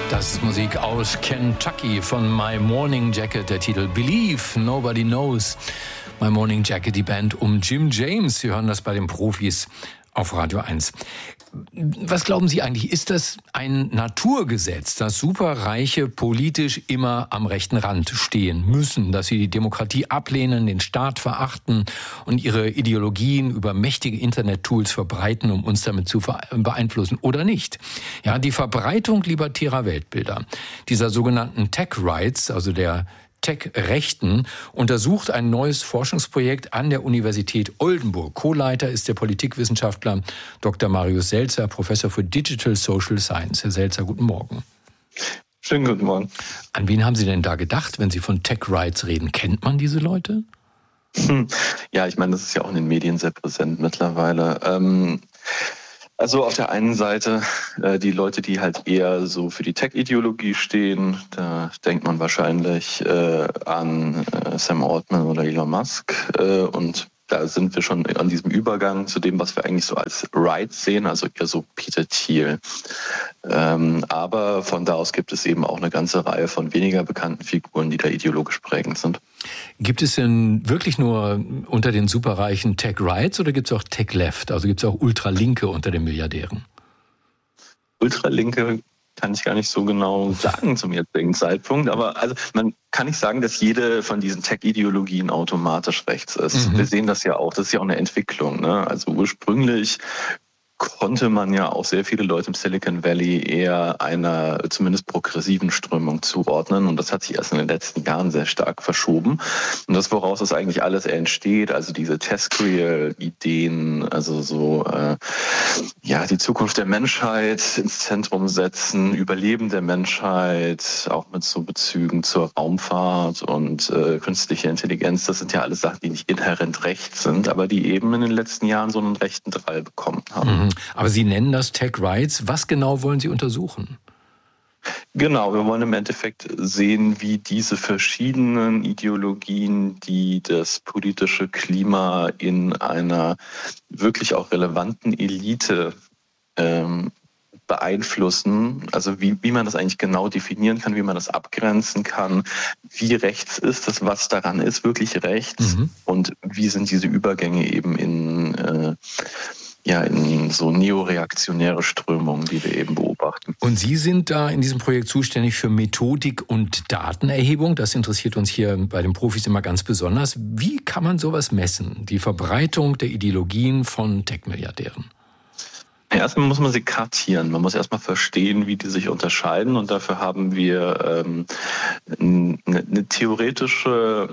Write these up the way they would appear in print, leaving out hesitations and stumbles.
Das ist Musik aus Kentucky von My Morning Jacket, der Titel Believe, Nobody Knows. My Morning Jacket, die Band um Jim James. Sie hören das bei den Profis auf Radio 1. Was glauben Sie eigentlich, ist das ein Naturgesetz, dass Superreiche politisch immer am rechten Rand stehen müssen, dass sie die Demokratie ablehnen, den Staat verachten und ihre Ideologien über mächtige Internet-Tools verbreiten, um uns damit zu beeinflussen oder nicht? Ja, die Verbreitung libertärer Weltbilder, dieser sogenannten Tech-Rights, also der Tech-Rechten, untersucht ein neues Forschungsprojekt an der Universität Oldenburg. Co-Leiter ist der Politikwissenschaftler Dr. Marius Selzer, Professor für Digital Social Science. Herr Selzer, guten Morgen. Schönen guten Morgen. An wen haben Sie denn da gedacht, wenn Sie von Tech-Rights reden? Kennt man diese Leute? Ja, ich meine, das ist ja auch in den Medien sehr präsent mittlerweile. Also auf der einen Seite die Leute, die halt eher so für die Tech-Ideologie stehen, da denkt man wahrscheinlich an Sam Altman oder Elon Musk und da sind wir schon an diesem Übergang zu dem, was wir eigentlich so als Rights sehen, also eher so Peter Thiel. Aber von da aus gibt es eben auch eine ganze Reihe von weniger bekannten Figuren, die da ideologisch prägend sind. Gibt es denn wirklich nur unter den Superreichen Tech-Rights oder gibt es auch Tech-Left? Also gibt es auch Ultralinke unter den Milliardären? Ultralinke kann ich gar nicht so genau sagen zum jetzigen Zeitpunkt. Aber also man kann nicht sagen, dass jede von diesen Tech-Ideologien automatisch rechts ist. Wir sehen das ja auch. Das ist ja auch eine Entwicklung, ne? Also ursprünglich konnte man ja auch sehr viele Leute im Silicon Valley eher einer zumindest progressiven Strömung zuordnen. Und das hat sich erst in den letzten Jahren sehr stark verschoben. Und das, woraus das eigentlich alles entsteht, also diese Tescriel-Ideen, also so die Zukunft der Menschheit ins Zentrum setzen, Überleben der Menschheit, auch mit so Bezügen zur Raumfahrt und künstliche Intelligenz, das sind ja alles Sachen, die nicht inhärent rechts sind, aber die eben in den letzten Jahren so einen rechten Drall bekommen haben. Aber Sie nennen das Tech-Rights. Was genau wollen Sie untersuchen? Genau, wir wollen im Endeffekt sehen, wie diese verschiedenen Ideologien, die das politische Klima in einer wirklich auch relevanten Elite beeinflussen, also wie man das eigentlich genau definieren kann, wie man das abgrenzen kann, wie rechts ist das, was daran ist, wirklich rechts und wie sind diese Übergänge eben in so neoreaktionäre Strömungen, die wir eben beobachten. Und Sie sind da in diesem Projekt zuständig für Methodik und Datenerhebung. Das interessiert uns hier bei den Profis immer ganz besonders. Wie kann man sowas messen? Die Verbreitung der Ideologien von Tech-Milliardären? Erstmal muss man sie kartieren. Man muss erstmal verstehen, wie die sich unterscheiden. Und dafür haben wir eine theoretische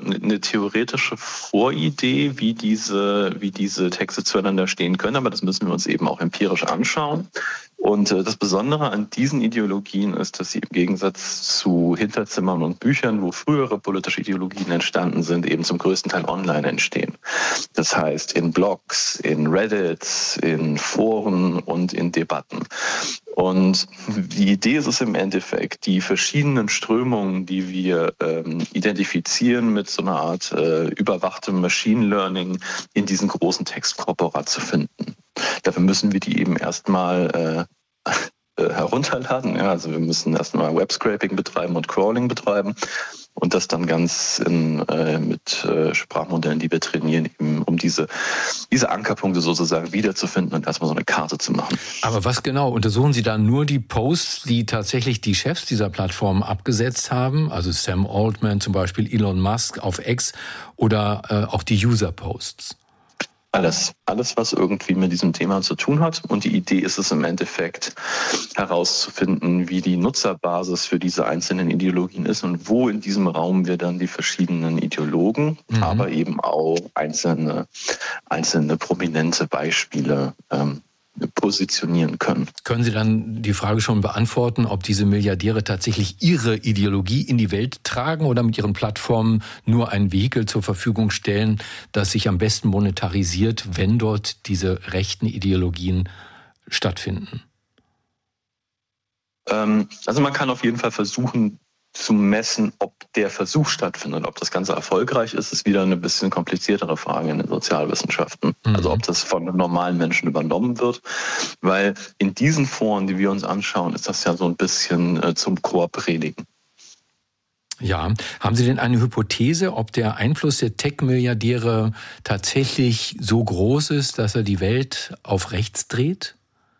Voridee, wie diese Texte zueinander stehen können. Aber das müssen wir uns eben auch empirisch anschauen. Und das Besondere an diesen Ideologien ist, dass sie im Gegensatz zu Hinterzimmern und Büchern, wo frühere politische Ideologien entstanden sind, eben zum größten Teil online entstehen. Das heißt in Blogs, in Reddit, in Foren und in Debatten. Und die Idee ist es im Endeffekt, die verschiedenen Strömungen, die wir identifizieren, mit so einer Art überwachtem Machine Learning in diesen großen Textkorpora zu finden. Dafür müssen wir die eben erstmal herunterladen. Ja, also wir müssen erstmal Webscraping betreiben und Crawling betreiben und das dann ganz mit Sprachmodellen, die wir trainieren, eben, um diese Ankerpunkte sozusagen wiederzufinden und erstmal so eine Karte zu machen. Aber was genau? Untersuchen Sie dann nur die Posts, die tatsächlich die Chefs dieser Plattform abgesetzt haben? Also Sam Altman zum Beispiel, Elon Musk auf X oder auch die User-Posts? Alles, was irgendwie mit diesem Thema zu tun hat. Und die Idee ist es im Endeffekt herauszufinden, wie die Nutzerbasis für diese einzelnen Ideologien ist und wo in diesem Raum wir dann die verschiedenen Ideologen, aber eben auch einzelne prominente Beispiele positionieren können. Können Sie dann die Frage schon beantworten, ob diese Milliardäre tatsächlich ihre Ideologie in die Welt tragen oder mit ihren Plattformen nur ein Vehikel zur Verfügung stellen, das sich am besten monetarisiert, wenn dort diese rechten Ideologien stattfinden? Also man kann auf jeden Fall versuchen, zu messen, ob der Versuch stattfindet. Ob das Ganze erfolgreich ist, ist wieder eine bisschen kompliziertere Frage in den Sozialwissenschaften. Also ob das von einem normalen Menschen übernommen wird. Weil in diesen Foren, die wir uns anschauen, ist das ja so ein bisschen zum Chorpredigen. Ja, haben Sie denn eine Hypothese, ob der Einfluss der Tech-Milliardäre tatsächlich so groß ist, dass er die Welt auf rechts dreht?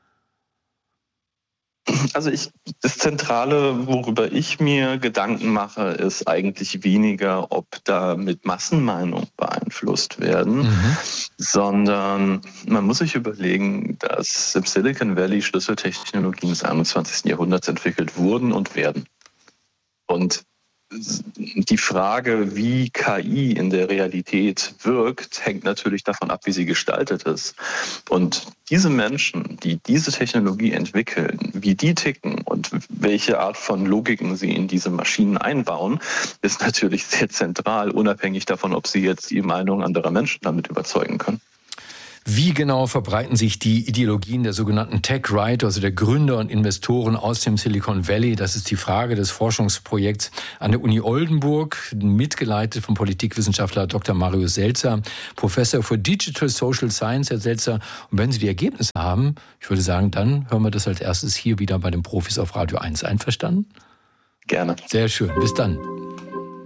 Also das Zentrale, worüber ich mir Gedanken mache, ist eigentlich weniger, ob da mit Massenmeinung beeinflusst werden, sondern man muss sich überlegen, dass im Silicon Valley Schlüsseltechnologien des 21. Jahrhunderts entwickelt wurden und werden. Und die Frage, wie KI in der Realität wirkt, hängt natürlich davon ab, wie sie gestaltet ist. Und diese Menschen, die diese Technologie entwickeln, wie die ticken und welche Art von Logiken sie in diese Maschinen einbauen, ist natürlich sehr zentral, unabhängig davon, ob sie jetzt die Meinung anderer Menschen damit überzeugen können. Wie genau verbreiten sich die Ideologien der sogenannten Tech-Right, also der Gründer und Investoren aus dem Silicon Valley? Das ist die Frage des Forschungsprojekts an der Uni Oldenburg, mitgeleitet vom Politikwissenschaftler Dr. Marius Selzer, Professor für Digital Social Science, Herr Selzer. Und wenn Sie die Ergebnisse haben, ich würde sagen, dann hören wir das als erstes hier wieder bei den Profis auf Radio 1. Einverstanden? Gerne. Sehr schön. Bis dann.